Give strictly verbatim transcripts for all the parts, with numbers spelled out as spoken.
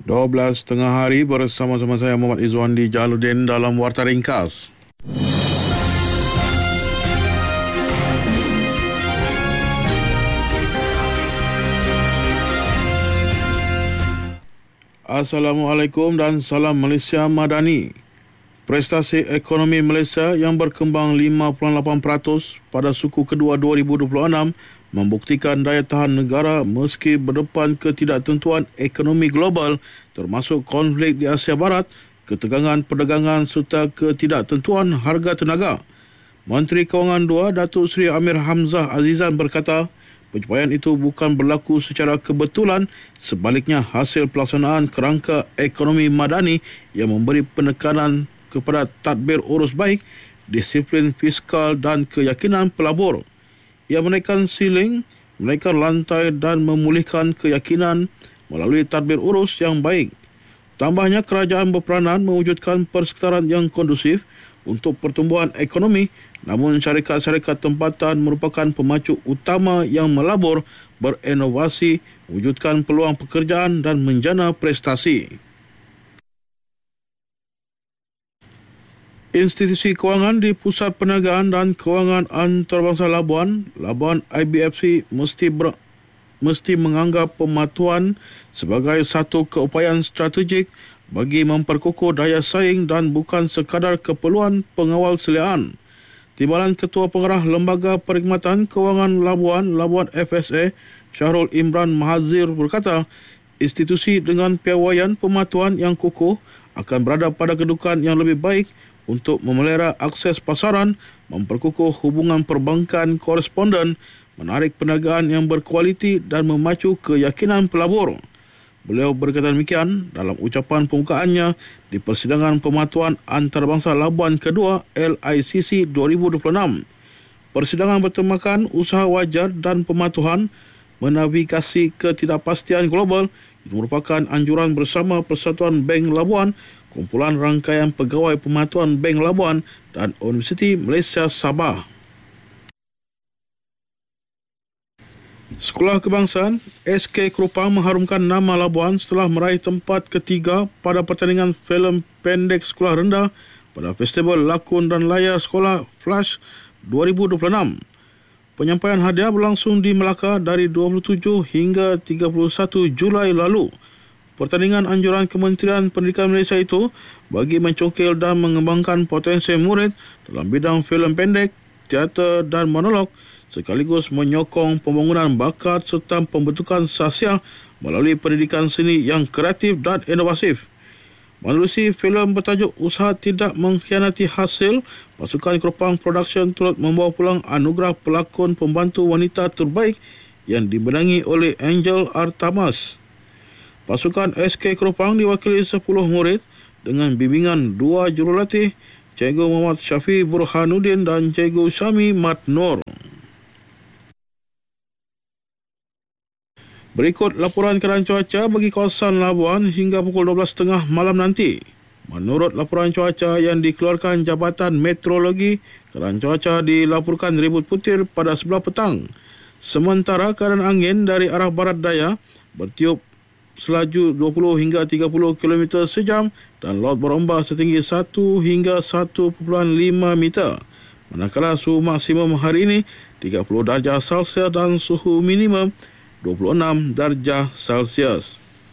dua belas tengah hari bersama-sama saya Muhammad Izwandi Jaludin dalam Warta Ringkas. Assalamualaikum dan salam Malaysia Madani. Prestasi ekonomi Malaysia yang berkembang lima puluh lapan peratus pada suku kedua dua ribu dua puluh enam membuktikan daya tahan negara meski berdepan ketidaktentuan ekonomi global termasuk konflik di Asia Barat, ketegangan perdagangan serta ketidaktentuan harga tenaga. Menteri Kewangan dua Datuk Seri Amir Hamzah Azizan berkata, pencapaian itu bukan berlaku secara kebetulan, sebaliknya hasil pelaksanaan kerangka ekonomi madani yang memberi penekanan kepada tadbir urus baik, disiplin fiskal dan keyakinan pelabur. Ia menaikkan siling, menaikkan lantai dan memulihkan keyakinan melalui tadbir urus yang baik. Tambahnya, kerajaan berperanan mewujudkan persekitaran yang kondusif untuk pertumbuhan ekonomi, namun syarikat-syarikat tempatan merupakan pemacu utama yang melabur, berinovasi, mewujudkan peluang pekerjaan dan menjana prestasi. Institusi kewangan di Pusat Perniagaan dan Kewangan Antarabangsa Labuan, Labuan I B F C mesti ber, mesti menganggap pematuhan sebagai satu keupayaan strategik bagi memperkukuh daya saing dan bukan sekadar keperluan pengawal seliaan. Timbalan Ketua Pengarah Lembaga Perkhidmatan Kewangan Labuan, Labuan F S A, Syahrul Imran Mahazir berkata, institusi dengan piawaian pematuhan yang kukuh akan berada pada kedudukan yang lebih baik untuk memelihara akses pasaran, memperkukuh hubungan perbankan koresponden, menarik perniagaan yang berkualiti dan memacu keyakinan pelabur. Beliau berkata demikian dalam ucapan pembukaannya di Persidangan Pematuhan Antarabangsa Labuan Kedua L I C C dua ribu dua puluh enam. Persidangan bertemakan usaha wajar dan pematuhan menavigasi ketidakpastian global. Itu merupakan anjuran bersama Persatuan Bank Labuan, Kumpulan Rangkaian Pegawai Pematuhan Bank Labuan dan Universiti Malaysia Sabah. Sekolah Kebangsaan S K Keropang mengharumkan nama Labuan setelah meraih tempat ketiga pada pertandingan filem pendek sekolah rendah pada Festival Lakon dan Layar Sekolah Flash dua ribu dua puluh enam. Penyampaian hadiah berlangsung di Melaka dari dua puluh tujuh hingga tiga puluh satu Julai lalu. Pertandingan anjuran Kementerian Pendidikan Malaysia itu bagi mencongkil dan mengembangkan potensi murid dalam bidang filem pendek, teater dan monolog, sekaligus menyokong pembangunan bakat serta pembentukan sahsiah melalui pendidikan seni yang kreatif dan inovatif. Menerusi filem bertajuk Usaha Tidak Mengkhianati Hasil, pasukan Keropang Production turut membawa pulang anugerah pelakon pembantu wanita terbaik yang dibenangi oleh Angel Artamas. Pasukan S K Keropang diwakili sepuluh murid dengan bimbingan dua jurulatih, Cikgu Muhammad Syafi Burhanuddin dan Cikgu Syami Mat Nur. Berikut laporan keadaan cuaca bagi kawasan Labuan hingga pukul dua belas tiga puluh malam nanti. Menurut laporan cuaca yang dikeluarkan Jabatan Meteorologi, keadaan cuaca dilaporkan ribut putir pada sebelah petang. Sementara keadaan angin dari arah barat daya bertiup selaju dua puluh hingga tiga puluh kilometer sejam dan laut berombak setinggi satu hingga satu perpuluhan lima meter. Manakala suhu maksimum hari ini tiga puluh darjah Celsius dan suhu minimum dua puluh enam darjah Celsius.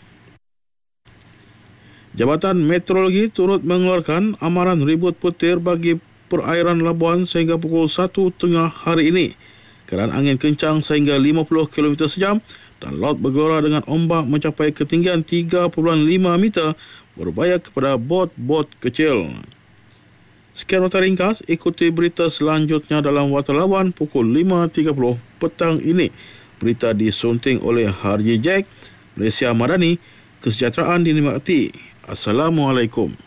Jabatan Meteorologi turut mengeluarkan amaran ribut putir bagi perairan Labuan sehingga pukul satu tengah hari ini. Keadaan angin kencang sehingga lima puluh kilometer sejam dan laut bergelora dengan ombak mencapai ketinggian tiga perpuluhan lima meter berbahaya kepada bot-bot kecil. Sekian Warta Ringkas, ikuti berita selanjutnya dalam Warta Labuan pukul lima tiga puluh petang ini. Berita disunting oleh Harji Jack, Malaysia Madani, kesejahteraan dinikmati. Assalamualaikum.